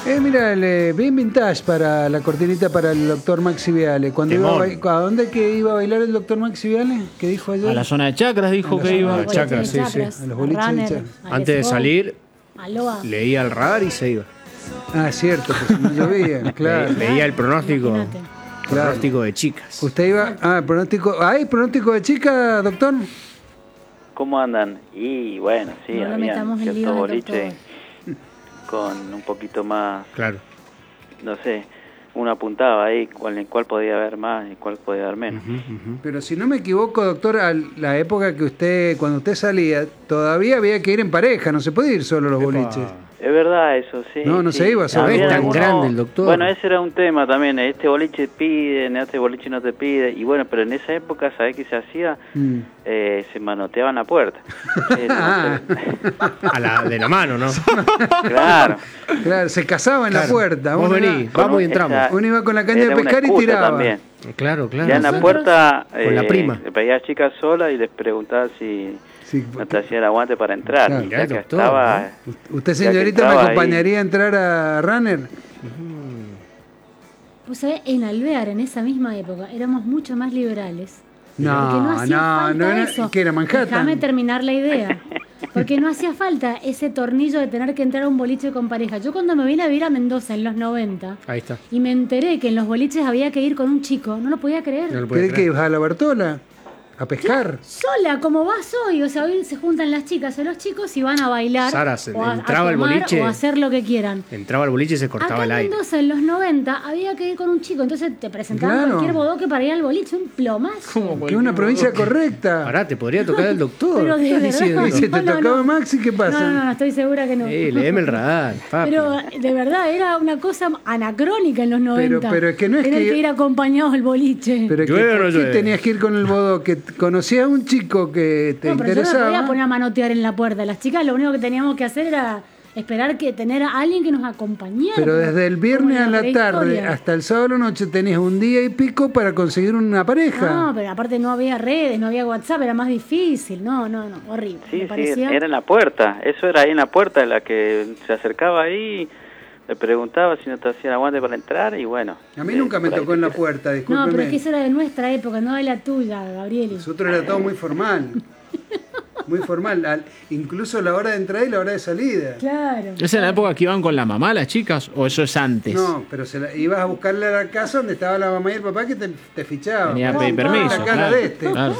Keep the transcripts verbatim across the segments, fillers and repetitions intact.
Eh, mira, le, bien vintage para la cortinita para el doctor Maxi Viale. Cuando iba a, ba- ¿A dónde que iba a bailar el doctor Maxi Viale? ¿Qué dijo ayer? A la zona de chacras dijo que iba. A los Chacras, boliches de sí, sí. Chacras, A los a boliches de Runner, Chacras. a Antes de Let's Go, salir, a Loa. leía el radar y se iba. Ah, cierto, pues no llovía, claro. Le- leía el pronóstico. Imagínate. Claro. Pronóstico de chicas. Usted iba... Ah, pronóstico... ¿Hay pronóstico de chica, doctor? ¿Cómo andan? Y bueno, sí, No lo había metamos en ciertos lío del boliches con un poquito más, Claro. no sé, uno apuntaba ahí con el cual podía haber más y cuál podía haber menos. Ujú, ujú. Pero si no me equivoco, doctor, a la época que usted, cuando usted salía, todavía había que ir en pareja, no se podía ir solo a los Epa. boliches. Es verdad eso, sí. No, no sí. se iba solo. Había Es tan algunos- grande el doctor. Bueno, ese era un tema también, este boliche pide, en este boliche no te pide, y bueno, pero en esa época, ¿sabés qué se hacía? Mm. Eh, se manoteaban la puerta. Eh, no sé. A la, de la mano, ¿no? Claro. Claro, se casaba en la Claro. puerta. Vos Uno vení, iba, vamos y Esa- entramos. uno iba con la caña era de una pescar y excusa tiraba. también. Claro, claro. Ya en la Nosotros- puerta Con la eh, prima. le pedía chicas sola y les preguntaba si Sí, no te hacía el aguante para entrar. Claro. Y Mirá ya el que doctor, estaba, ¿eh? ¿Usted, ya que señorita, me estaba ahí- acompañaría a entrar a Runner? Vos sabés, en Alvear, en esa misma época, éramos mucho más liberales. No, Porque no hacía no, falta no era- eso. ¿qué era, Manhattan? Déjame terminar la idea. Porque no hacía falta ese tornillo de tener que entrar a un boliche con pareja. Yo cuando me vine a vivir a Mendoza en los noventa Ahí está. y me enteré que en los boliches había que ir con un chico, no lo podía creer. No lo puede ¿Cree que creer. ibas a la Bartola? ¿A pescar? Sola, como vas hoy. O sea, hoy se juntan las chicas o los chicos y van a bailar. Sara, se- o a, a entraba al tomar boliche. o a hacer lo que quieran. Entraba al boliche y se cortaba Acá el en aire. Mendoza, en los noventa, había que ir con un chico. Entonces te presentaban Claro. cualquier bodoque para ir al boliche, un plomazo. Que es una provincia correcta. Pará, te podría tocar el doctor. Pero de ¿Qué estás verdad. diciendo? Y si te No, no, tocaba no. Maxi, ¿qué pasa? No, no, no, estoy segura que no. Eh, léeme el radar, papi. Pero de verdad era una cosa anacrónica en los noventa. pero es que no es Tener que- que ir acompañados al boliche. Pero es que, Llueve o no ¿por qué llueve? tenías que ir con el bodo? Que conocías a un chico que te no, pero yo no interesaba. podía poner a manotear en la puerta. Las chicas lo único que teníamos que hacer era esperar que tener a alguien que nos acompañara. Pero desde el viernes Como a en la tarde prehistoria. hasta el sábado a la noche tenías un día y pico para conseguir una pareja. No, pero aparte no había redes, no había WhatsApp, era más difícil. No, no, no, horrible. sí, Me sí, parecía... era en la puerta. Eso era ahí en la puerta, la que se acercaba ahí, le preguntaba si no te hacía el aguante para entrar y bueno. A mí eh, nunca me por ahí tocó en la te- puerta, No, discúlpeme. pero es que eso era de nuestra época, no de la tuya, Gabrieli. Nosotros era todo muy formal. Muy formal. Al- incluso la hora de entrada y la hora de salida. Claro. ¿Es en la época que iban con la mamá las chicas o eso es antes? No, pero se la- ibas a buscarle a la casa donde estaba la mamá y el papá que te, te fichaban. Venía a Pum, pedir pum, permiso. la cara claro, de este. claro.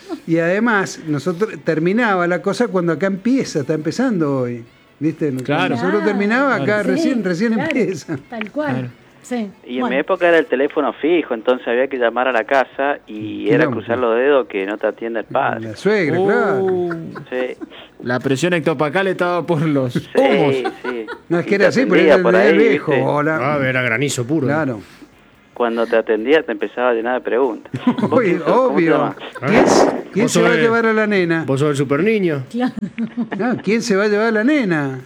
Y además, nosotros terminaba la cosa cuando acá empieza, está empezando hoy. ¿Viste? Claro. Nosotros terminaba acá, Sí, recién, recién claro, empieza. Tal cual. Claro. Sí. Y en Bueno. mi época era el teléfono fijo, entonces había que llamar a la casa y era Quilombo. cruzar los dedos que no te atienda el padre. La suegra, claro. Uh, Sí, La presión ectopacal estaba por los sí, humos. sí. No es que Y era te así, pero atendía era por el ahí, viejo. ¿viste? Hola. Ah, era granizo puro. Claro. Cuando te atendía te empezaba a llenar de preguntas. ¿Vos Oye, quién sos? ¿Cómo te obvio. llamás? ¿Quién, quién Vos se va a sos el- llevar a la nena? Vos sos el super niño. Claro. No, ¿quién se va a llevar a la nena?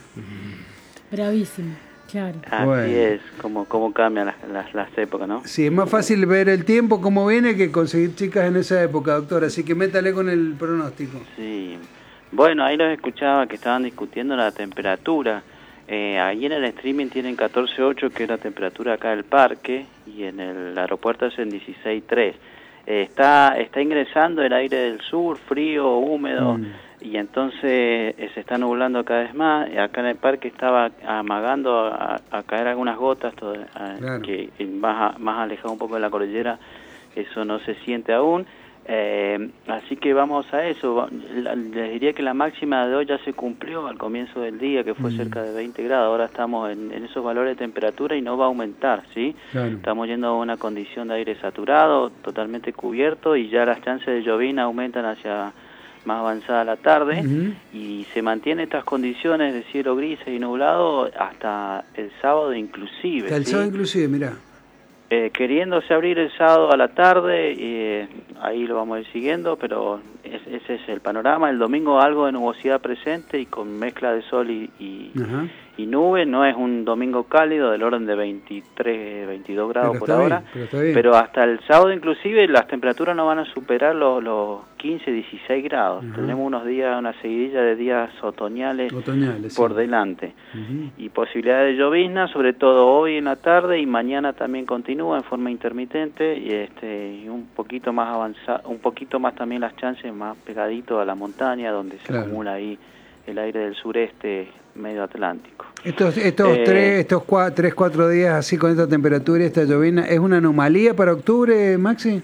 Bravísimo. Claro. Así Bueno. es, como, como cambian las, las, las épocas, ¿no? Sí, es más fácil ver el tiempo como viene que conseguir chicas en esa época, doctor. Así que métale con el pronóstico. Sí. Bueno, ahí los escuchaba que estaban discutiendo la temperatura. Eh, ahí en el streaming tienen catorce punto ocho, que es la temperatura acá del parque, y en el aeropuerto es en dieciséis punto tres. Eh, está, está ingresando el aire del sur, frío, húmedo, Mm. y entonces eh, se está nublando cada vez más. Acá en el parque estaba amagando a, a caer algunas gotas, todo, a- Claro. que más, a- más alejado un poco de la cordillera, eso no se siente aún. Eh, así que vamos a eso. Va- la- Les diría que la máxima de hoy ya se cumplió al comienzo del día, que fue Mm. cerca de veinte grados. Ahora estamos en, en esos valores de temperatura y no va a aumentar, ¿sí? Claro. Estamos yendo a una condición de aire saturado, totalmente cubierto, y ya las chances de llovina aumentan hacia más avanzada la tarde, Ujú. y se mantienen estas condiciones de cielo gris y nublado hasta el sábado inclusive. Hasta el ¿sí? sábado inclusive, mirá. Eh, queriéndose abrir el sábado a la tarde, eh, ahí lo vamos a ir siguiendo, pero es- ese es el panorama. El domingo algo de nubosidad presente y con mezcla de sol y, y, Ajá. y nubes, no es un domingo cálido del orden de veintitrés, veintidós grados Pero por está ahora, bien, pero está bien. pero hasta el sábado inclusive las temperaturas no van a superar los, los quince, dieciséis grados. Ajá. Tenemos unos días, una seguidilla de días otoñales, Otoñales, por sí. delante. Ujú. Y posibilidad de llovizna, sobre todo hoy en la tarde y mañana también continúa en forma intermitente y este y un poquito más avanzado, un poquito más también las chances más pegadito a la montaña donde se Claro. acumula ahí el aire del sureste medio atlántico. Estos, estos Eh, tres, estos cua- tres, cuatro días así con esta temperatura y esta llovina, ¿es una anomalía para octubre, Maxi?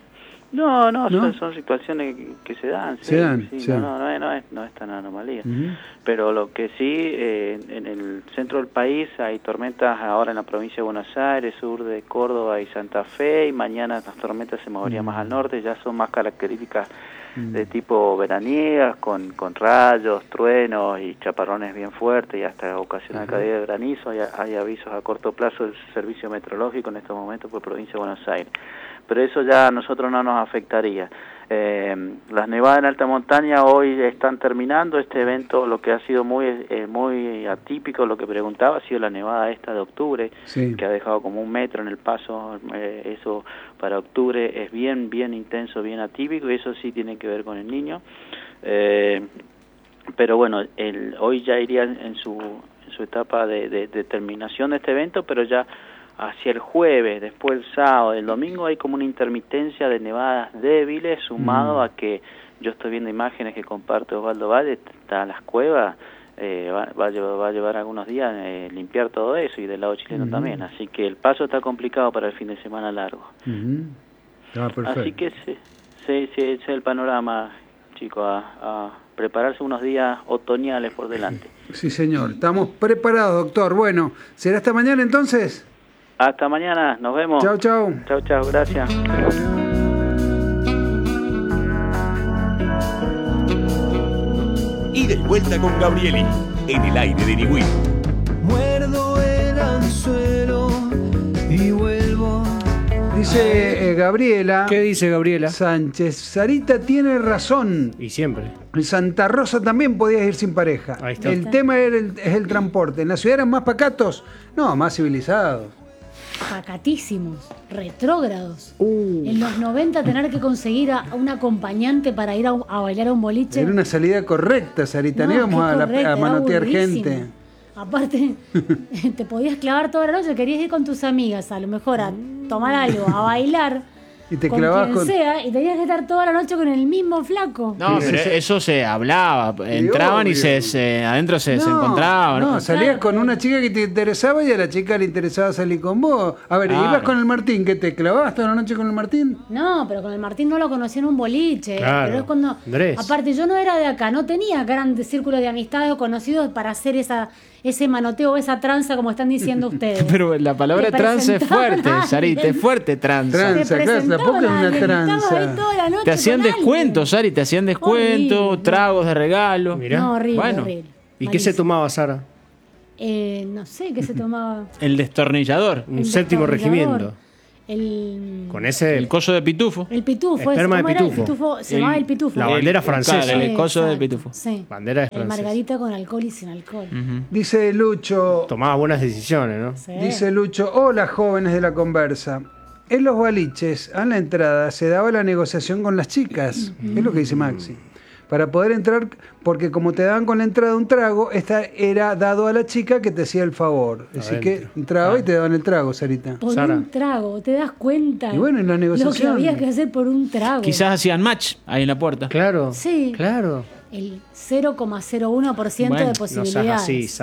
No, no, ¿No? Son, son situaciones que, que se dan. Se sí, dan, sí, se no, dan. no, no, es, no, es, no es tan anomalía. Ujú. Pero lo que sí, eh, en el centro del país hay tormentas ahora en la provincia de Buenos Aires, sur de Córdoba y Santa Fe, y mañana las tormentas se moverían más al norte, ya son más características de tipo veraniegas, con, con rayos, truenos y chaparrones bien fuertes y hasta ocasional Ajá. caída de granizo. Hay, hay avisos a corto plazo del servicio meteorológico en estos momentos por provincia de Buenos Aires. Pero eso ya a nosotros no nos afectaría. Eh, las nevadas en alta montaña hoy están terminando. Este evento, lo que ha sido muy eh, muy atípico, lo que preguntaba, ha sido la nevada esta de octubre, Sí. que ha dejado como un metro en el paso. Eh, eso para octubre es bien, bien intenso, bien atípico, y eso sí tiene que ver con el Niño. Eh, pero bueno, el, hoy ya iría en su, en su etapa de, de, de terminación de este evento, pero ya hacia el jueves, después el sábado, el domingo hay como una intermitencia de nevadas débiles, sumado Mm. a que yo estoy viendo imágenes que comparte Osvaldo Valle, está las cuevas, eh, va, va, a llevar, va a llevar algunos días eh, limpiar todo eso, y del lado chileno Ujú. también, así que el paso está complicado para el fin de semana largo. Ujú. Ah, perfecto. Así que sí, sí, sí, ese es el panorama, chicos, a, a prepararse unos días otoñales por delante. Sí, señor. Estamos preparados, doctor. Bueno, ¿será hasta mañana entonces? Hasta mañana, nos vemos. Chau, chau. Chau, chau, gracias. Ida y vuelta con Gabrieli en el aire de Niwil. Muerdo el anzuelo y vuelvo. Dice eh, Gabriela ¿Qué dice Gabriela? Sánchez, Sarita tiene razón. Y siempre. En Santa Rosa también podías ir sin pareja. Ahí está. El tema era el- es el transporte. ¿En la ciudad eran más pacatos? No, más civilizados. Pacatísimos, retrógrados. Uh. En los noventa tener que conseguir a, a un acompañante para ir a, a bailar a un boliche. Era una salida correcta, Sarita. No, No, íbamos qué a, la- correcta, a era manotear aburridísimo. gente. Aparte, te podías clavar toda la noche, querías ir con tus amigas, a lo mejor a tomar algo, a bailar, Y te con clavabas quien con. sea, y tenías que estar toda la noche con el mismo flaco. No, Sí, pero sí, sí. eso se hablaba. Entraban y obvio. se, se- adentro se, se No, encontraban. No, salías Claro. con una chica que te interesaba y a la chica le interesaba salir con vos. A ver, Claro. ibas con el Martín, que te clavabas toda la noche con el Martín. No, pero con el Martín no lo conocí en un boliche. Claro, Pero es cuando. Andrés. Aparte, yo no era de acá, no tenía grandes círculos de amistades o conocidos para hacer esa ese manoteo, esa tranza, como están diciendo ustedes. Pero la palabra Te trance es presentaban fuerte, a Sarita, alguien. es fuerte tranza. Tranza. Te Tranza, claro, presentaban tampoco es a una alguien, estabas tranza. ahí toda la noche Te hacían con descuentos, alguien. Sari, te hacían descuentos, Horrible. tragos de regalo. Mirá. No, horrible, Bueno. horrible. ¿Y qué se Malísimo. tomaba, Sara? Eh, no sé qué se tomaba. El destornillador. Un El séptimo destornillador. regimiento. El, Con ese. El coso de pitufo. el pitufo. Esperma ese, ¿cómo de era el pitufo. pitufo? Se El- llamaba el pitufo. la El- bandera francesa. claro, el Sí, coso del exacto, pitufo. Sí. Bandera de El francesa. margarita con alcohol y sin alcohol. Ujú. Dice Lucho, Tomaba buenas decisiones, ¿no? Sí. dice Lucho, hola jóvenes de la conversa. En los boliches, a la entrada, se daba la negociación con las chicas. Es lo que dice Maxi. Para poder entrar, porque como te daban con la entrada un trago, esta era dado a la chica que te hacía el favor. Así Adentro. que entraba y te daban el trago, Sarita. Por Sara. un trago, ¿te das cuenta? Y bueno, en la Lo que negociación. había que hacer por un trago. Quizás hacían match ahí en la puerta. Claro. Sí. Claro. El cero coma cero uno por ciento Bueno, de no seas No seas posibilidades. así,